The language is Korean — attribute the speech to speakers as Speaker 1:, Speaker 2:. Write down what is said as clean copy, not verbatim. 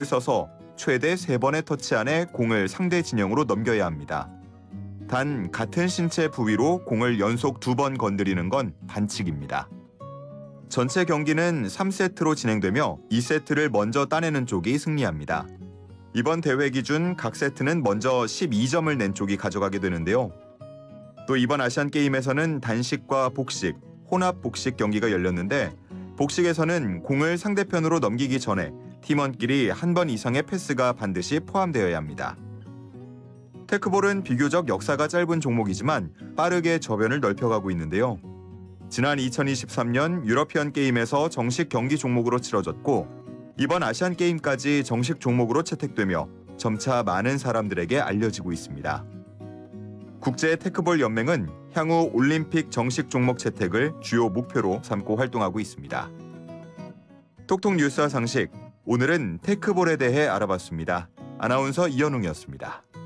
Speaker 1: 서서 최대 3번의 터치 안에 공을 상대 진영으로 넘겨야 합니다. 단 같은 신체 부위로 공을 연속 2번 건드리는 건 반칙입니다. 전체 경기는 3세트로 진행되며 2세트를 먼저 따내는 쪽이 승리합니다. 이번 대회 기준 각 세트는 먼저 12점을 낸 쪽이 가져가게 되는데요. 또 이번 아시안게임에서는 단식과 복식, 혼합 복식 경기가 열렸는데 복식에서는 공을 상대편으로 넘기기 전에 팀원끼리 한 번 이상의 패스가 반드시 포함되어야 합니다. 테크볼은 비교적 역사가 짧은 종목이지만 빠르게 저변을 넓혀가고 있는데요. 지난 2023년 유러피언 게임에서 정식 경기 종목으로 치러졌고 이번 아시안 게임까지 정식 종목으로 채택되며 점차 많은 사람들에게 알려지고 있습니다. 국제 테크볼 연맹은 향후 올림픽 정식 종목 채택을 주요 목표로 삼고 활동하고 있습니다. 톡톡 뉴스와 상식, 오늘은 테크볼에 대해 알아봤습니다. 아나운서 이현웅이었습니다.